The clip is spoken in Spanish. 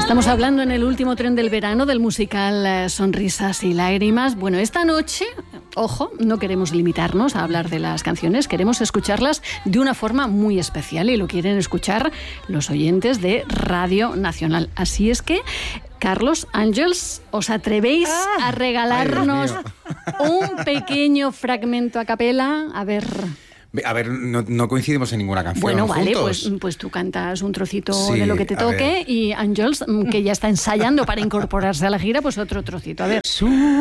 Estamos hablando en el último tren del verano del musical Sonrisas y Lágrimas. Bueno, esta noche, ojo, no queremos limitarnos a hablar de las canciones, queremos escucharlas de una forma muy especial y lo quieren escuchar los oyentes de Radio Nacional. Así es que, Carlos, Ángels, ¿os atrevéis a regalarnos un pequeño fragmento a capela? A ver, no coincidimos en ninguna canción. bueno, vale, juntos. pues tú cantas un trocito Sí, de lo que te a toque ver. y Ángels, que ya está ensayando para incorporarse a la gira, pues otro trocito. A ver.